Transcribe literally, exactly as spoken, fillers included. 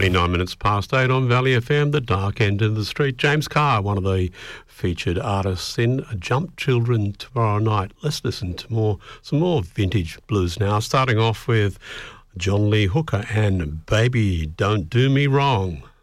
twenty-nine minutes past eight on Valley F M, the dark end of the street. James Carr, one of the featured artists in Jump Children tomorrow night. Let's listen to more, some more vintage blues now, starting off with John Lee Hooker and Baby Don't Do Me Wrong.